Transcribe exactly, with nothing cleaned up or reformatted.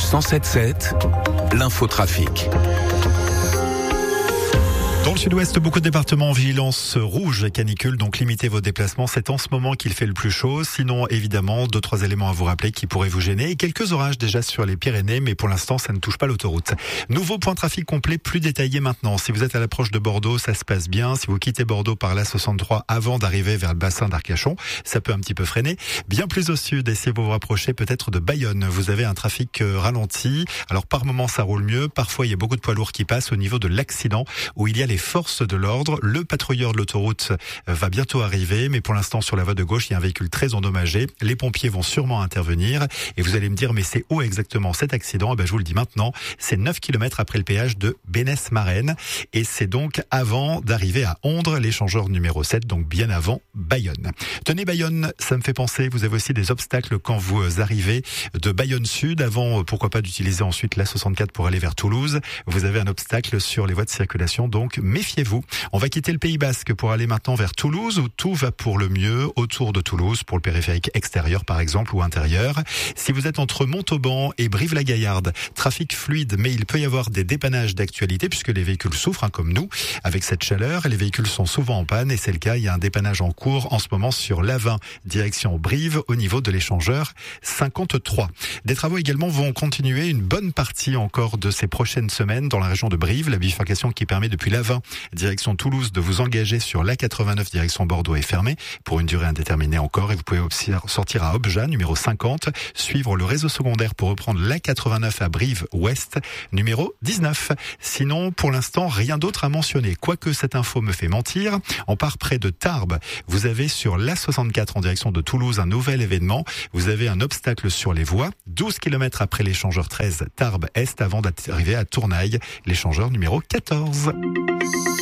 cent sept sept, l'infotrafic. Dans le sud-ouest, beaucoup de départements en vigilance rouge canicule, donc limitez vos déplacements. C'est en ce moment qu'il fait le plus chaud. Sinon, évidemment, deux, trois éléments à vous rappeler qui pourraient vous gêner. Et quelques orages déjà sur les Pyrénées, mais pour l'instant, ça ne touche pas l'autoroute. Nouveau point trafic complet, plus détaillé maintenant. Si vous êtes à l'approche de Bordeaux, ça se passe bien. Si vous quittez Bordeaux par l'A soixante-trois avant d'arriver vers le bassin d'Arcachon, ça peut un petit peu freiner. Bien plus au sud, essayez de vous rapprocher peut-être de Bayonne. Vous avez un trafic ralenti. Alors, par moment, ça roule mieux. Parfois, il y a beaucoup de poids lourds qui passent au niveau de l'accident où il y a les forces de l'ordre. Le patrouilleur de l'autoroute va bientôt arriver, mais pour l'instant sur la voie de gauche, il y a un véhicule très endommagé. Les pompiers vont sûrement intervenir et vous allez me dire, mais c'est où exactement cet accident? Eh ben, je vous le dis maintenant, c'est neuf kilomètres après le péage de Bénesse-Marraine et c'est donc avant d'arriver à Ondres, l'échangeur numéro sept, donc bien avant Bayonne. Tenez, Bayonne, ça me fait penser, vous avez aussi des obstacles quand vous arrivez de Bayonne Sud, avant pourquoi pas d'utiliser ensuite l'A soixante-quatre pour aller vers Toulouse. Vous avez un obstacle sur les voies de circulation, donc méfiez-vous. On va quitter le Pays Basque pour aller maintenant vers Toulouse où tout va pour le mieux autour de Toulouse pour le périphérique extérieur par exemple ou intérieur. Si vous êtes entre Montauban et Brive-la-Gaillarde, trafic fluide, mais il peut y avoir des dépannages d'actualité puisque les véhicules souffrent hein, comme nous avec cette chaleur. Les véhicules sont souvent en panne et c'est le cas. Il y a un dépannage en cours en ce moment sur l'A vingt direction Brive au niveau de l'échangeur cinquante-trois. Des travaux également vont continuer une bonne partie encore de ces prochaines semaines dans la région de Brive. La bifurcation qui permet depuis l'A vingt direction Toulouse de vous engager sur l'A quatre-vingt-neuf direction Bordeaux est fermée pour une durée indéterminée encore et vous pouvez aussi sortir à Obja numéro cinquante, suivre le réseau secondaire pour reprendre l'A quatre-vingt-neuf à Brive Ouest numéro dix-neuf. Sinon, pour l'instant, rien d'autre à mentionner. Quoique cette info me fait mentir, on part près de Tarbes. Vous avez sur l'A soixante-quatre en direction de Toulouse un nouvel événement. Vous avez un obstacle sur les voies, douze kilomètres après l'échangeur treize Tarbes Est avant d'arriver à Tournaille, l'échangeur numéro quatorze.